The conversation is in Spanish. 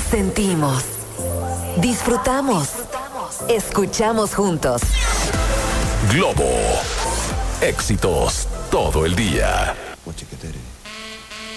Sentimos, disfrutamos, escuchamos juntos. Globo. Éxitos todo el día. Guachiquetere.